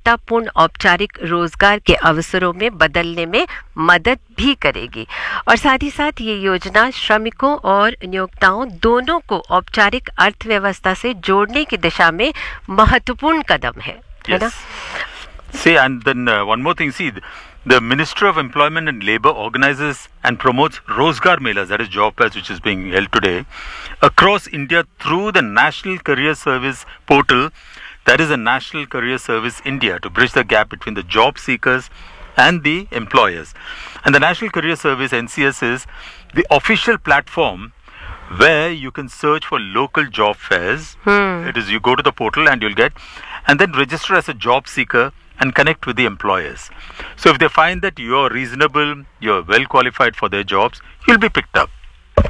गुणवत्तापूर्ण औपचारिक रोजगार के अवसरों में बदलने में मदद भी करेगी। और साथ ही साथ ये योजना श्रमिकों और नियोक्ताओं दोनों को औपचारिक अर्थव्यवस्था से जोड़ने की दिशा में महत्वपूर्ण कदम है ना? See, and then one more thing, see, the Ministry of Employment and Labour organizes and promotes Rozgar Melas, that is job fairs, which is being held today across India through the National Career Service portal, that is the National Career Service India, to bridge the gap between the job seekers and the employers. And the National Career Service, NCS, is the official platform where you can search for local job fairs. It is, you go to the portal and you'll get, and then register as a job seeker and connect with the employers. So if they find that you're reasonable, you're well qualified for their jobs, you'll be picked up.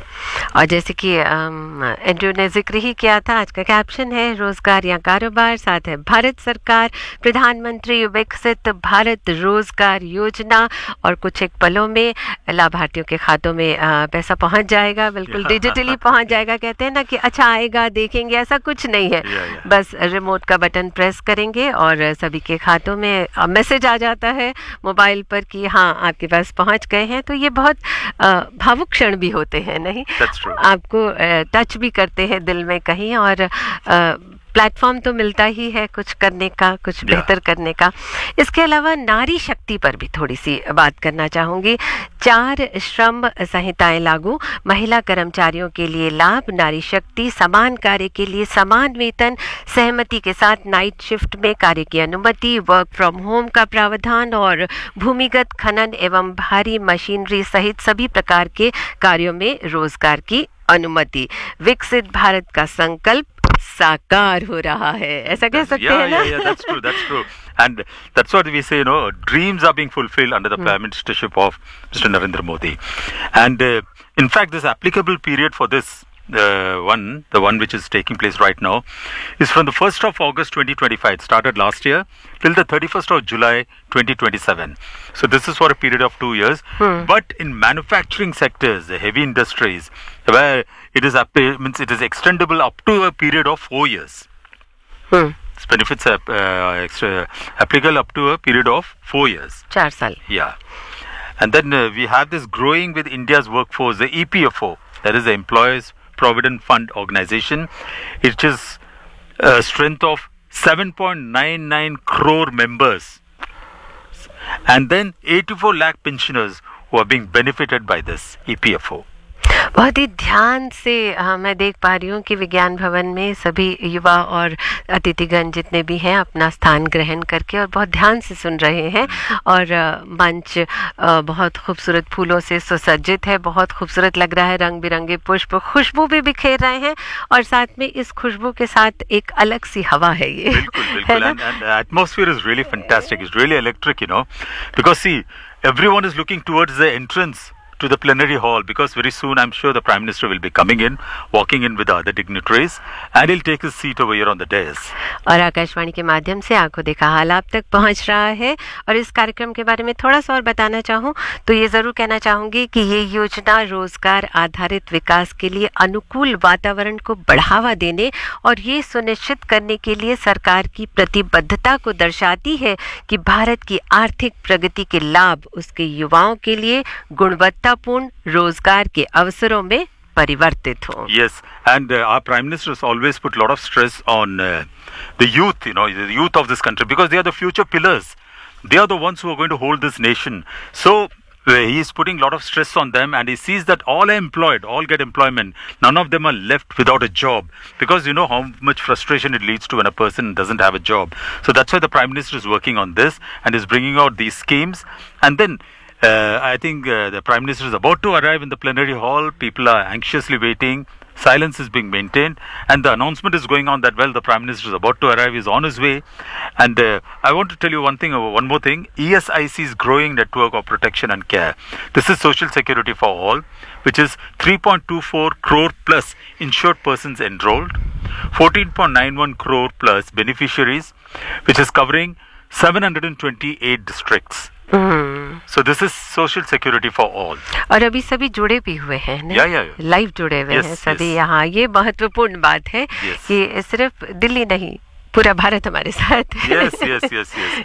और जैसे कि Andrew ने जिक्र ही किया था, आज का caption है रोजगार या कारोबार, साथ है भारत सरकार प्रधानमंत्री विकसित भारत रोजगार योजना, और कुछ एक पलों में लाभार्थियों के खातों में पैसा पहुंच जाएगा, बिल्कुल डिजिटली पहुंच जाएगा। कहते हैं ना कि अच्छा आएगा देखेंगे, ऐसा कुछ नहीं है। बस रिमोट का बटन प्रेस करेंगे और सभी के खातों में मैसेज आ जाता है मोबाइल पर कि हाँ आपके पास पहुंच गए हैं। तो ये बहुत भावुक क्षण भी होते हैं, नहीं? आपको टच भी करते हैं दिल में कहीं, और प्लेटफॉर्म तो मिलता ही है कुछ करने का, कुछ बेहतर करने का। इसके अलावा नारी शक्ति पर भी थोड़ी सी बात करना चाहूंगी। 4 श्रम संहिताएं लागू, महिला कर्मचारियों के लिए लाभ, नारी शक्ति, समान कार्य के लिए समान वेतन, सहमति के साथ नाइट शिफ्ट में कार्य की अनुमति, वर्क फ्रॉम होम का प्रावधान, और भूमिगत खनन एवं भारी मशीनरी सहित सभी प्रकार के कार्यों में रोजगार की अनुमति। विकसित भारत का संकल्प साकार हो रहा है, ऐसा कह सकते हैं ना? Yeah, that's true. And that's what we say, dreams are being fulfilled under the Prime Ministership of Mr. Narendra Modi. And in fact, this applicable period for this the one which is taking place right now, is from the 1st of August 2025. It started last year till the 31st of July 2027. So this is for a period of 2 years. But in manufacturing sectors, the heavy industries, where it is extendable up to a period of 4 years. Its benefits are applicable up to a period of 4 years. 4 साल. Yeah. And then we have this growing with India's workforce, the EPFO, that is the Employees Provident Fund Organization. It is a strength of 7.99 crore members, and then 84 lakh pensioners who are being benefited by this EPFO. बहुत ही ध्यान से मैं देख पा रही हूँ कि विज्ञान भवन में सभी युवा और अतिथिगण जितने भी हैं अपना स्थान ग्रहण करके और बहुत ध्यान से सुन रहे हैं, और मंच बहुत खूबसूरत फूलों से सुसज्जित है, बहुत खूबसूरत लग रहा है, रंग बिरंगे पुष्प, खुशबू भी बिखेर रहे हैं, और साथ में इस खुशबू के साथ एक अलग सी हवा है ये। बिल्कुल, and the atmosphere is really fantastic. It's really electric, because see, everyone is looking towards the entrance to the plenary hall, because very soon I'm sure the Prime Minister will be coming in, walking in with the other dignitaries, and he'll take his seat over here on the dais. और आकाशवाणी के माध्यम से आंखों देखा हाल आप तक पहुंच रहा है। और इस कार्यक्रम के बारे में थोड़ा सा और बताना चाहूँ तो ये ज़रूर कहना चाहूँगी कि ये योजना रोजगार आधारित विकास के लिए अनुकूल वातावरण को बढ़ावा देने और ये सुनिश्चित करने के लिए सरकार की प्रतिबद्धता को दर्शाती है कि भारत की आर्थिक प्रगति के लाभ उसके युवाओं के लिए गुणवत्तापूर्ण रोजगार के अवसरों में परिवर्तित हो। Yes, and our Prime Minister has always put a lot of stress on the youth, the youth of this country, because they are the future pillars. They are the ones who are going to hold this nation. So he is putting a lot of stress on them, and he sees that all are employed, all get employment. None of them are left without a job, because you know how much frustration it leads to when a person doesn't have a job. So that's why the Prime Minister is working on this and is bringing out these schemes. And then I think the Prime Minister is about to arrive in the plenary hall. People are anxiously waiting. Silence is being maintained, and the announcement is going on that, well, the Prime Minister is about to arrive, is on his way. And I want to tell you one more thing. ESIC's growing network of protection and care. This is Social Security for All, which is 3.24 crore plus insured persons enrolled, 14.91 crore plus beneficiaries, which is covering 728 districts. So this is Social Security for all. और अभी सभी जुड़े भी हुए हैं ना? Live जुड़े हुए हैं सभी यहाँ। ये महत्वपूर्ण बात है कि सिर्फ दिल्ली नहीं, पूरा भारत हमारे साथ है। Yes.